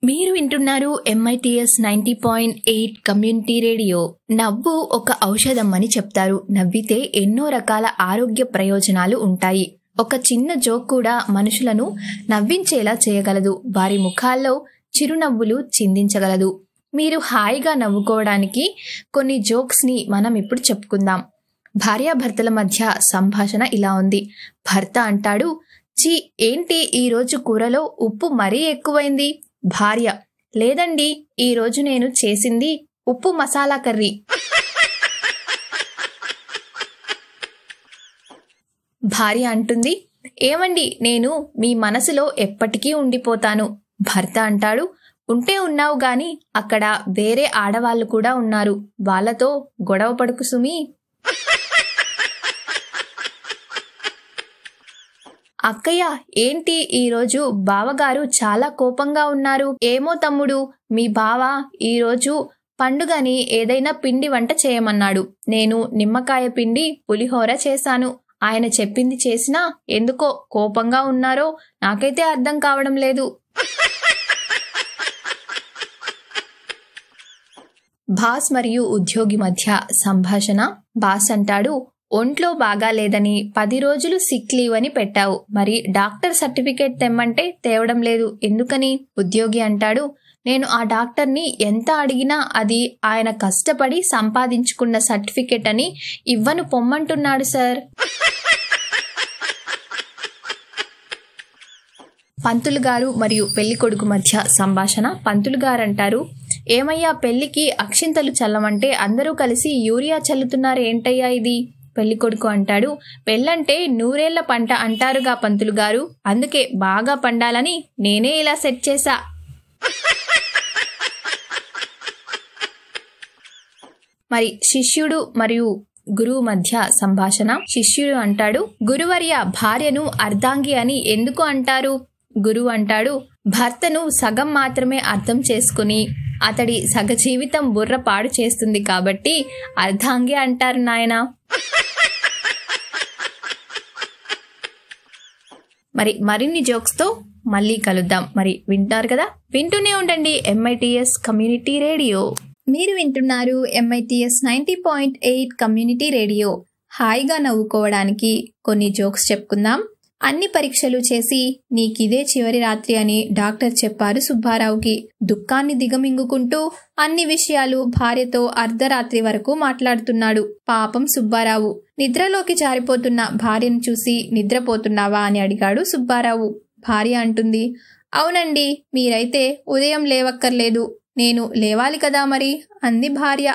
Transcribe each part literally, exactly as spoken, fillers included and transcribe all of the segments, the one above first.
మీరు వింటున్నారు MITS ninety point eight community radio. నవ్వు ఒక ఔషధం అని చెప్తారు. నవ్వితే ఎన్నో రకాల ఆరోగ్య ప్రయోజనాలు ఉంటాయి. ఒక చిన్న జోక్ కూడా మనుషులను నవ్వించేలా చేయగలదు. వారి ముఖాల్లో చిరునవ్వులు చిందించగలదు. మీరు హాయిగా నవ్వుకోవడానికి కొన్ని జోక్స్ ని మనం ఇప్పుడు చెప్పుకుందాం. భార్యాభర్తల మధ్య సంభాషణ ఇలా ఉంది. భర్త అంటాడు, చీ ఏంటి ఈరోజు కూరలో ఉప్పు మరీ ఎక్కువైంది. భార్య, లేదండి ఈరోజు నేను చేసింది ఉప్పు మసాలా కర్రీ. భార్య అంటుంది, ఏమండి నేను మీ మనసులో ఎప్పటికీ ఉండిపోతాను. భర్త అంటాడు, ఉంటే ఉన్నావు గాని అక్కడ వేరే ఆడవాళ్లు కూడా ఉన్నారు, వాళ్ళతో గొడవ పడుకు సుమి. అక్కయ్య, ఏంటి ఈరోజు బావగారు చాలా కోపంగా ఉన్నారు. ఏమో తమ్ముడు, మీ బావ ఈరోజు పండుగని ఏదైనా పిండి వంట చేయమన్నాడు. నేను నిమ్మకాయ పిండి పులిహోర చేశాను. ఆయన చెప్పింది చేసినా ఎందుకో కోపంగా ఉన్నారో నాకైతే అర్థం కావడం లేదు. బాస్ మరియు ఉద్యోగి మధ్య సంభాషణ. బాస్ అంటాడు, ఒంట్లో బాగాలేదని పది రోజులు సిక్ లీవ్ అని పెట్టావు, మరి డాక్టర్ సర్టిఫికేట్ తెమ్మంటే తేవడం లేదు ఎందుకని? ఉద్యోగి అంటాడు, నేను ఆ డాక్టర్ని ఎంత అడిగినా అది ఆయన కష్టపడి సంపాదించుకున్న సర్టిఫికేట్ అని ఇవ్వను పొమ్మంటున్నాడు సార్. పంతులు గారు మరియు పెళ్లి కొడుకు మధ్య సంభాషణ. పంతులు గారు అంటారు, ఏమయ్యా పెళ్లికి అక్షింతలు చల్లమంటే అందరూ కలిసి యూరియా చల్లుతున్నారు, ఏంటయ్యా ఇది? పెళ్లి కొడుకు అంటాడు, పెళ్ళంటే నూరేళ్ల పంట అంటారుగా పంతులు గారు, అందుకే బాగా పండాలని నేనే ఇలా సెట్ చేశా. మరి శిష్యుడు మరియు గురువు మధ్య సంభాషణ. శిష్యుడు అంటాడు, గురువర్య భార్యను అర్ధాంగి అని ఎందుకు అంటారు? గురువు అంటాడు, భర్తను సగం మాత్రమే అర్థం చేసుకుని అతడి సగ జీవితం బుర్ర పాడు చేస్తుంది కాబట్టి అర్ధాంగి అంటారు నాయనా. మరి మరిన్ని జోక్స్ తో మళ్ళీ కలుద్దాం. మరి వింటారు కదా, వింటూనే ఉండండి ఎంఐటిఎస్ కమ్యూనిటీ రేడియో. మీరు వింటున్నారు MITS ninety point eight community radio. హాయిగా నవ్వుకోవడానికి కొన్ని జోక్స్ చెప్పుకుందాం. అన్ని పరీక్షలు చేసి నీకిదే చివరి రాత్రి అని డాక్టర్ చెప్పారు సుబ్బారావుకి. దుఃఖాన్ని దిగమింగుకుంటూ అన్ని విషయాలు భార్యతో అర్ధరాత్రి వరకు మాట్లాడుతున్నాడు. పాపం సుబ్బారావు. నిద్రలోకి జారిపోతున్న భార్యను చూసి నిద్రపోతున్నావా అని అడిగాడు సుబ్బారావు. భార్య అంటుంది, అవునండి, మీరైతే ఉదయం లేవక్కర్లేదు, నేను లేవాలి కదా మరి అంది భార్య.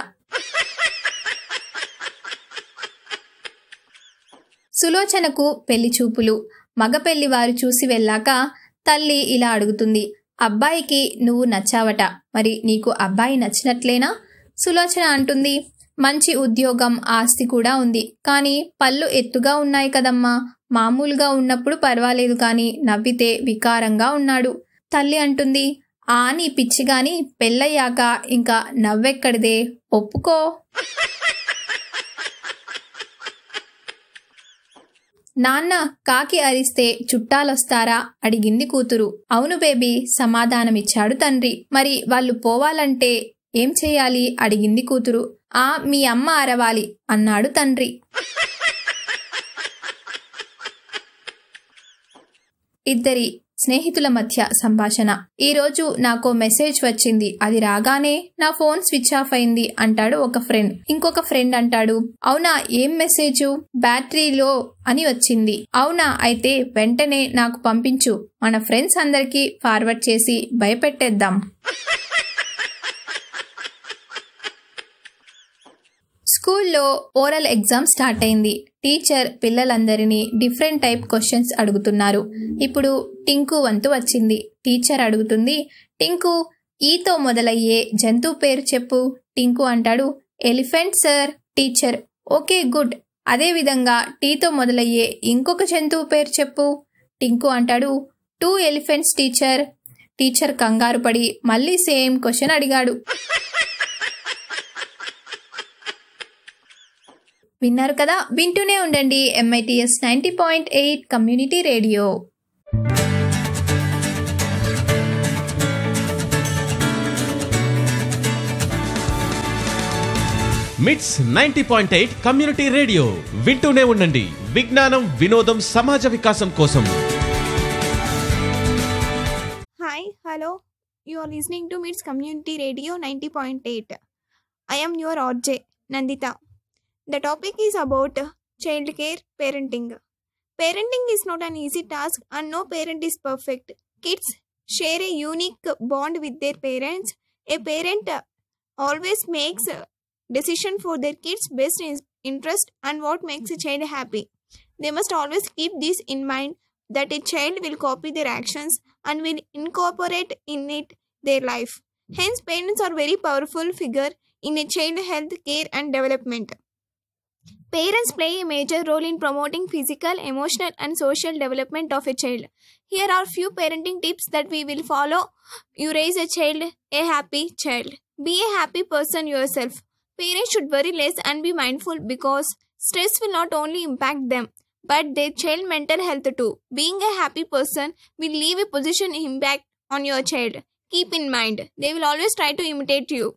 సులోచనకు పెళ్లి చూపులు. మగ పెళ్లి వారు చూసి వెళ్ళాక తల్లి ఇలా అడుగుతుంది, అబ్బాయికి నువ్వు నచ్చావట, మరి నీకు అబ్బాయి నచ్చినట్లేనా? సులోచన అంటుంది, మంచి ఉద్యోగం ఆస్తి కూడా ఉంది, కానీ పళ్ళు ఎత్తుగా ఉన్నాయి కదమ్మా, మామూలుగా ఉన్నప్పుడు పర్వాలేదు కానీ నవ్వితే వికారంగా ఉన్నాడు. తల్లి అంటుంది, ఆ నీ పిచ్చిగాని పెళ్ళయ్యాక ఇంకా నవ్వెక్కడిదే, ఒప్పుకో. నాన్న కాకి అరిస్తే చుట్టాలొస్తారా అడిగింది కూతురు. అవును బేబీ సమాధానమిచ్చాడు తండ్రి. మరి వాళ్ళు పోవాలంటే ఏం చేయాలి అడిగింది కూతురు. ఆ మీ అమ్మ అరవాలి అన్నాడు తండ్రి. ఇద్దరి స్నేహితుల మధ్య సంభాషణ. ఈ రోజు నాకో మెసేజ్ వచ్చింది, అది రాగానే నా ఫోన్ స్విచ్ ఆఫ్ అయింది అంటాడు ఒక ఫ్రెండ్. ఇంకొక ఫ్రెండ్ అంటాడు, అవునా ఏం మెసేజు? బ్యాటరీ లో అని వచ్చింది. అవునా, అయితే వెంటనే నాకు పంపించు, మన ఫ్రెండ్స్ అందరికీ ఫార్వర్డ్ చేసి భయపెట్టేద్దాం. స్కూల్లో ఓరల్ ఎగ్జామ్ స్టార్ట్ అయింది. టీచర్ పిల్లలందరినీ డిఫరెంట్ టైప్ క్వశ్చన్స్ అడుగుతున్నారు. ఇప్పుడు టింకు వంతు వచ్చింది. టీచర్ అడుగుతుంది, టింకు ఈతో మొదలయ్యే జంతువు పేరు చెప్పు. టింకు అంటాడు, elephant sir. Teacher, okay good, అదే విధంగా టీతో మొదలయ్యే ఇంకొక జంతువు పేరు చెప్పు. టింకు అంటాడు, టూ ఎలిఫెంట్స్ టీచర్. టీచర్ కంగారు పడి మళ్ళీ సేమ్ క్వశ్చన్ అడిగాడు. విన్నారు కదా, వింటూనే ఉండండి MITS ninety point eight community radio. మిట్స్ ninety point eight community radio వింటూనే ఉండండి. విజ్ఞానం, వినోదం, సమాజ వికాసం కోసం. Hi, hello. You are listening to Meets Community Radio ninety point eight. I am your R J, Nandita. The topic is about child care parenting. Parenting is not an easy task and no parent is perfect. Kids share a unique bond with their parents. A parent uh, always makes a decision for their kids' best in- interest and what makes a child happy. They must always keep this in mind that a child will copy their actions and will incorporate in it their life. Hence, parents are very powerful figure in a child health care and development. Parents play a major role in promoting physical, emotional, and social development of a child. Here are few parenting tips that we will follow. You raise a child, a happy child. Be a happy person yourself. Parents should worry less and be mindful because stress will not only impact them but their child mental health too. Being a happy person will leave a position impact on your child. Keep in mind, they will always try to imitate you.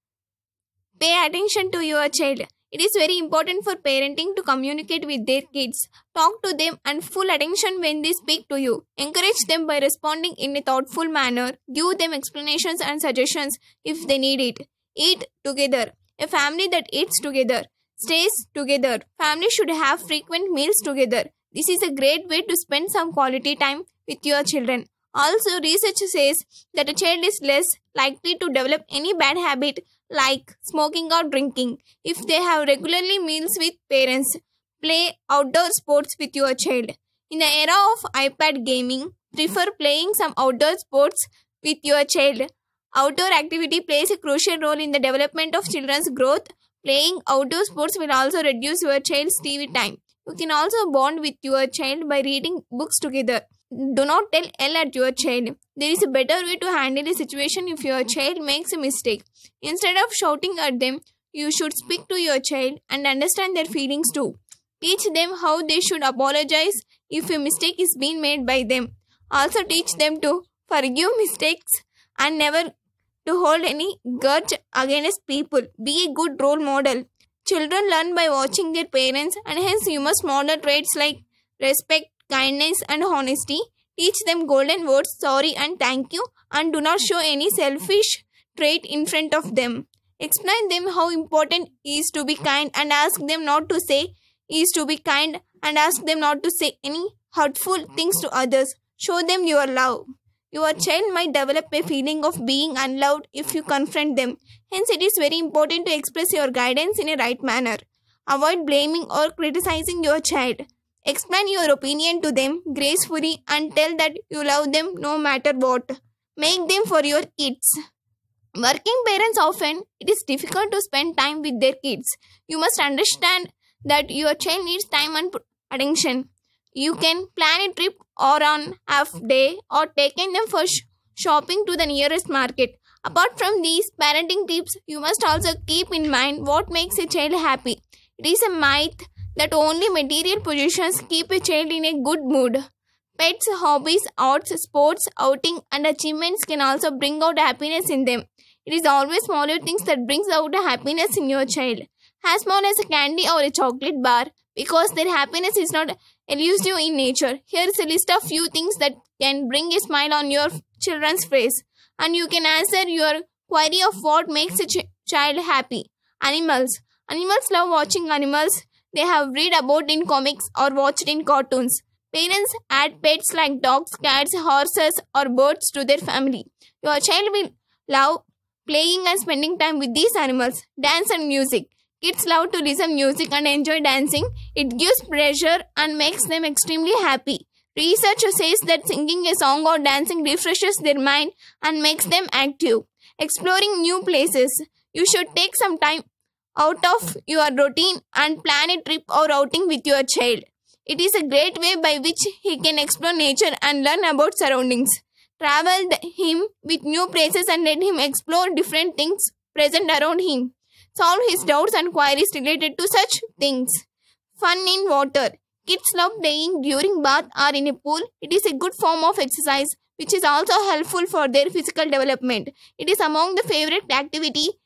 Pay attention to your child. It is very important for parenting to communicate with their kids. Talk to them and full attention when they speak to you. Encourage them by responding in a thoughtful manner. Give them explanations and suggestions if they need it. Eat together. A family that eats together stays together. Families should have frequent meals together. This is a great way to spend some quality time with your children. Also, research says that a child is less likely to develop any bad habit like smoking or drinking if they have regularly meals with parents. Play outdoor sports with your child. In the era of iPad gaming, prefer playing some outdoor sports with your child. Outdoor activity plays a crucial role in the development of children's growth. Playing outdoor sports will also reduce your child's T V time. You can also bond with your child by reading books together. Do not tell L at your child. There is a better way to handle a situation if your child makes a mistake. Instead of shouting at them, you should speak to your child and understand their feelings too. Teach them how they should apologize if a mistake is being made by them. Also teach them to forgive mistakes and never to hold any grudge against people. Be a good role model. Children learn by watching their parents and hence you must model traits like respect, kindness and honesty. Teach them golden words, sorry and thank you, and do not show any selfish trait in front of them. Explain them how important it is to be kind and ask them not to say is to be kind and ask them not to say any hurtful things to others. Show them your love. Your child might develop a feeling of being unloved if you confront them. Hence, it is very important to express your guidance in a right manner. Avoid blaming or criticizing your child. Explain your opinion to them gracefully and tell that you love them no matter what. Make them for your kids. Working parents often, it is difficult to spend time with their kids. You must understand that your child needs time and attention. You can plan a trip or on half day or taking them for sh- shopping to the nearest market. Apart from these parenting tips, you must also keep in mind what makes a child happy. It is a myth that only material possessions keep a child in a good mood. Pets, hobbies, arts, sports, outing and achievements can also bring out happiness in them. It is always smaller things that brings out happiness in your child. As small as a candy or a chocolate bar, because their happiness is not elusive in nature. Here is a list of few things that can bring a smile on your children's face, and you can answer your query of what makes a ch- child happy. Animals. Animals love watching animals they have read about in comics or watched in cartoons. Parents add pets like dogs, cats, horses, or birds to their family. Your child will love playing and spending time with these animals. Dance and music. Kids love to listen music and enjoy dancing. It gives pleasure and makes them extremely happy. Research says that singing a song or dancing refreshes their mind and makes them active. Exploring new places. You should take some time out of your routine and plan a trip or outing with your child. It is a great way by which he can explore nature and learn about surroundings. Travel him with new places and let him explore different things present around him. Solve his doubts and queries related to such things. Fun in water. Kids love playing during bath or in a pool. It is a good form of exercise which is also helpful for their physical development. It is among the favorite activity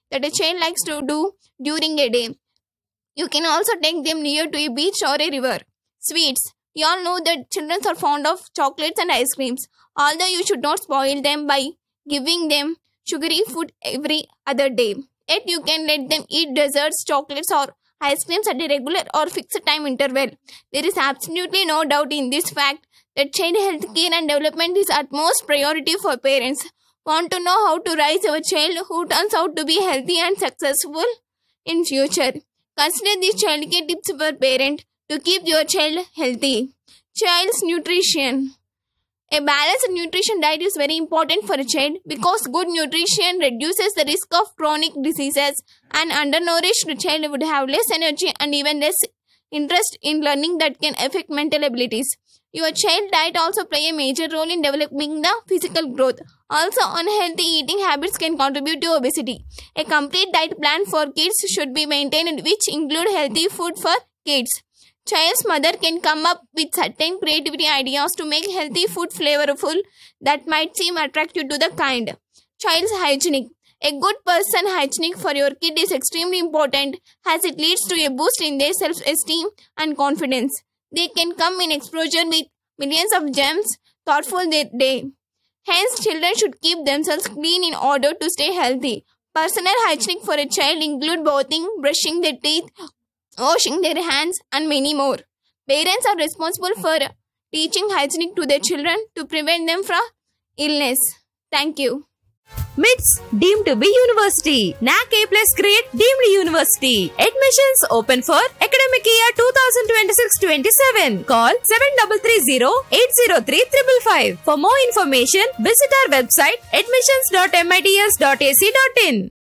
that a child likes to do during a day. You can also take them near to a beach or a river. Sweets. You all know that children are fond of chocolates and ice creams. Although you should not spoil them by giving them sugary food every other day. Yet you can let them eat desserts, chocolates or ice creams at a regular or fixed time interval. There is absolutely no doubt in this fact that child health care and development is utmost priority for parents. Want to know how to raise your child who turns out to be healthy and successful in future? Consider these childcare tips for parent to keep your child healthy. Child's nutrition. A balanced nutrition diet is very important for a child because good nutrition reduces the risk of chronic diseases. An undernourished child would have less energy and even less interest in learning that can affect mental abilities. Your child diet also play a major role in developing the physical growth. Also, unhealthy eating habits can contribute to obesity. A complete diet plan for kids should be maintained, which include healthy food for kids. Child's mother can come up with certain creativity ideas to make healthy food flavorful that might seem attractive to the kind. Child's hygienic. A good person hygienic for your kid is extremely important as it leads to a boost in their self-esteem and confidence. They can come in exposure with millions of germs, thoughtful their day. Hence, children should keep themselves clean in order to stay healthy. Personal hygienic for a child include bathing, brushing their teeth, washing their hands, and many more. Parents are responsible for teaching hygienic to their children to prevent them from illness. Thank you. M I T S deemed to be university. N A C A plus grade deemed university. Admissions open for academic year twenty twenty-six twenty-seven. Call seven three three zero eight zero three five five. For more information, visit our website admissions dot mits dot a c dot in.